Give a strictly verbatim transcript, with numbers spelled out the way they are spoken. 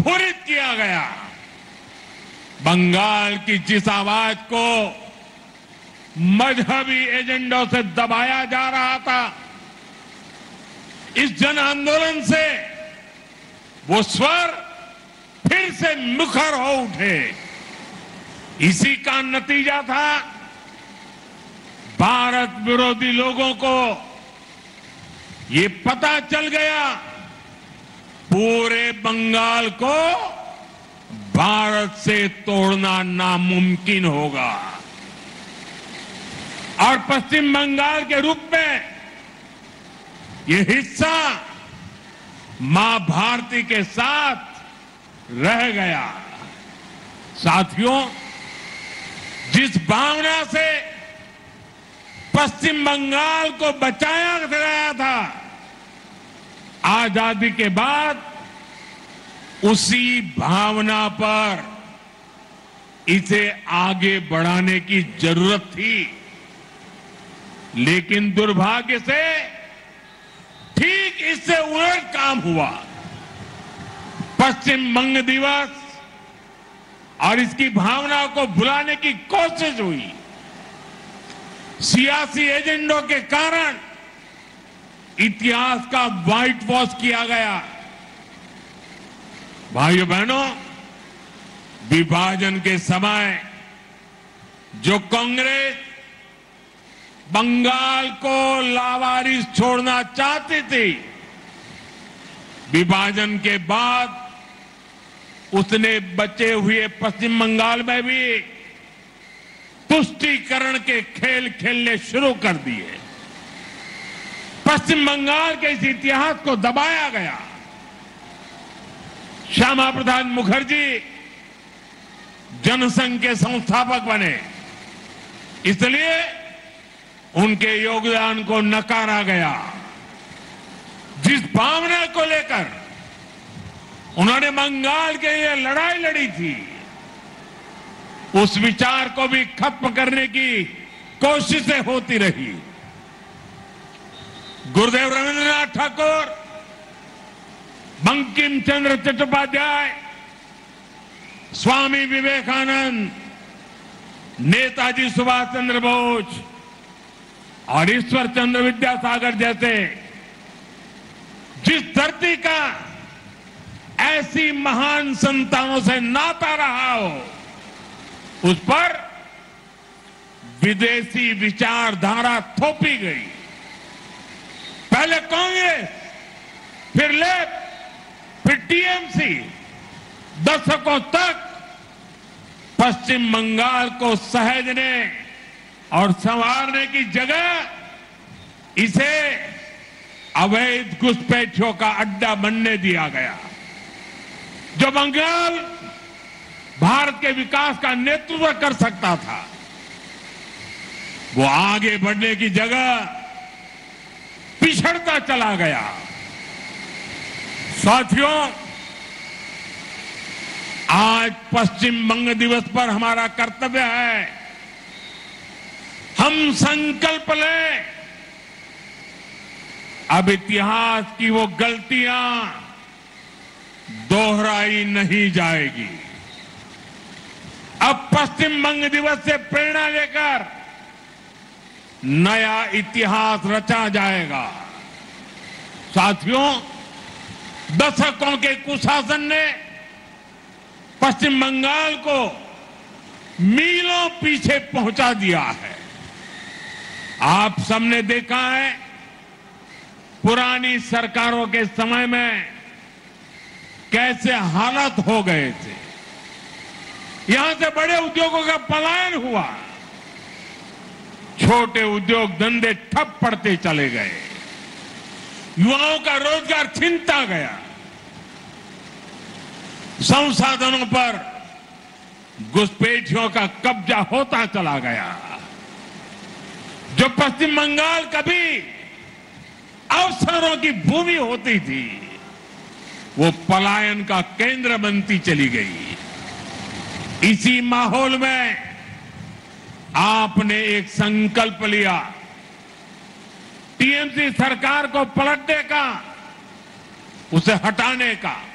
स्फुरित किया गया। बंगाल की जिस आवाज को मजहबी एजेंडों से दबाया जा रहा था, इस जन आंदोलन से वो स्वर फिर से मुखर हो उठे। इसी का नतीजा था भारत विरोधी लोगों को ये पता चल गया पूरे बंगाल को भारत से तोड़ना नामुमकिन होगा और पश्चिम बंगाल के रूप में ये हिस्सा मां भारती के साथ रह गया। साथियों, जिस भावना से पश्चिम बंगाल को बचाया गया था, आजादी के बाद उसी भावना पर इसे आगे बढ़ाने की जरूरत थी। लेकिन दुर्भाग्य से ठीक इससे उलट काम हुआ। पश्चिम बंग दिवस और इसकी भावना को भुलाने की कोशिश हुई। सियासी एजेंडों के कारण इतिहास का व्हाइट वॉश किया गया। भाइयों बहनों, विभाजन के समय जो कांग्रेस बंगाल को लावारिस छोड़ना चाहती थी, विभाजन के बाद उसने बचे हुए पश्चिम बंगाल में भी तुष्टीकरण के खेल खेलने शुरू कर दिए। पश्चिम बंगाल के इस इतिहास को दबाया गया। श्यामा प्रसाद मुखर्जी जनसंघ के संस्थापक बने, इसलिए उनके योगदान को नकारा गया। जिस भावना को लेकर उन्होंने बंगाल के लिए लड़ाई लड़ी थी, उस विचार को भी खत्म करने की कोशिशें होती रही। गुरुदेव रविंद्रनाथ ठाकुर, बंकिम चंद्र चट्टोपाध्याय, स्वामी विवेकानंद, नेताजी सुभाष चंद्र बोस और ईश्वर चंद्र विद्यासागर जैसे जिस धरती का ऐसी महान संतानों से नाता रहा हो, उस पर विदेशी विचारधारा थोपी गई। पहले कांग्रेस, फिर लेफ्ट, फिर टीएमसी, दशकों तक पश्चिम बंगाल को सहेजने और संवारने की जगह इसे अवैध घुसपैठियों का अड्डा बनने दिया गया। जो बंगाल भारत के विकास का नेतृत्व कर सकता था, वो आगे बढ़ने की जगह पिछड़ता चला गया। साथियों, आज पश्चिम बंग दिवस पर हमारा कर्तव्य है, हम संकल्प लें, अब इतिहास की वो गलतियां दोहराई नहीं जाएगी। अब पश्चिम बंग दिवस से प्रेरणा लेकर नया इतिहास रचा जाएगा। साथियों, दशकों के कुशासन ने पश्चिम बंगाल को मीलों पीछे पहुंचा दिया है। आप सबने देखा है, पुरानी सरकारों के समय में कैसे हालात हो गए थे। यहां से बड़े उद्योगों का पलायन हुआ, छोटे उद्योग धंधे ठप पड़ते चले गए, युवाओं का रोजगार छीनता गया, संसाधनों पर घुसपैठियों का कब्जा होता चला गया। जो पश्चिम बंगाल कभी अवसरों की भूमि होती थी, वो पलायन का केंद्र बनती चली गई। इसी माहौल में आपने एक संकल्प लिया, टीएमसी सरकार को पलटने का, उसे हटाने का।